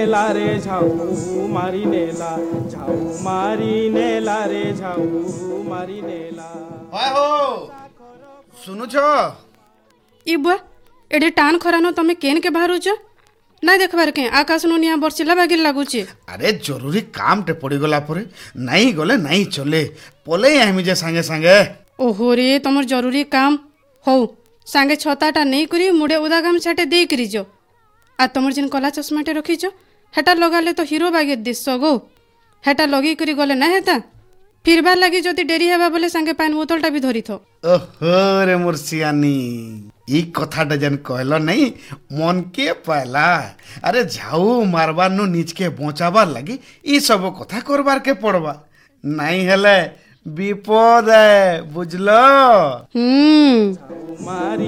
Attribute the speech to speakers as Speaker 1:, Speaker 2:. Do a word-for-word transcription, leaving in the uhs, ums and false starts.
Speaker 1: नेला रे झाऊ मारी नेला झाऊ मारी नेला रे झाऊ मारी नेला
Speaker 2: हाय हो सुनुछ
Speaker 3: ई बुआ एडे टान खरानो तमे केन के बाहरुछ ना देखबार के आकाश नु निया बरसिला बागिर लागुची।
Speaker 2: अरे जरूरी काम टे पड़ी गला परे नहीं गले नहीं चले पले हम जे संगे संगे।
Speaker 3: ओहो रे तमर जरूरी काम हो संगे छताटा नहीं करी मुडे उदा गाम छाटे दे करी जो आ तमर जिन कला चश्माटे रखीछ हेटा लगाले तो हीरो बागे दिस गो हेटा लगी करी गले ना हेता फिर बार लगी जदि डेरी हेबा बोले संगे पानी बोतलटा भी धरी थो।
Speaker 2: ओहो रे मुर्सियानी ई कथाटा जन कहलो नहीं मन के पहला अरे झाऊ मारबार नु नीच के बचाबार लगी ई सब कथा करबार के पड़बा नहीं हेले विपद है बुझलो।
Speaker 3: हम्म
Speaker 1: मारी